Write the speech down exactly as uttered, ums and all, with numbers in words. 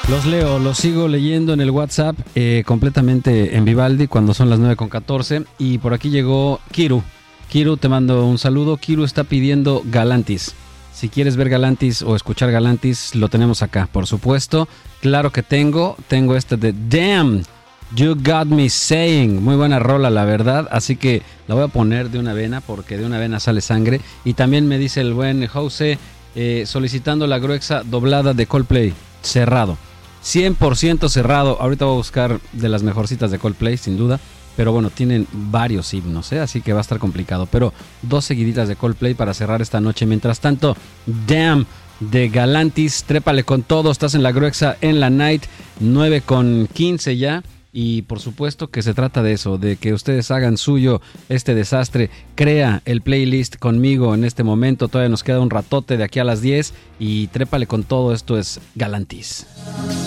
Los leo, los sigo leyendo en el WhatsApp eh, completamente en Vivaldi cuando son las nueve con catorce. Y por aquí llegó Kiru. Kiru, te mando un saludo. Kiru está pidiendo Galantis. Si quieres ver Galantis o escuchar Galantis, lo tenemos acá, por supuesto. Claro que tengo. Tengo este de Damn, You Got Me Saying. Muy buena rola, la verdad. Así que la voy a poner de una vena porque de una vena sale sangre. Y también me dice el buen Jose eh, solicitando la gruesa doblada de Coldplay. Cerrado. cien por ciento cerrado. Ahorita voy a buscar de las mejorcitas de Coldplay, sin duda. Pero bueno, tienen varios himnos, ¿eh? Así que va a estar complicado. Pero dos seguiditas de Coldplay para cerrar esta noche. Mientras tanto, Damn de Galantis. Trépale con todo. Estás en la gruesa en la night. nueve con quince ya. Y por supuesto que se trata de eso, de que ustedes hagan suyo este desastre. Crea el playlist conmigo en este momento. Todavía nos queda un ratote de aquí a las diez. Y trépale con todo. Esto es Galantis.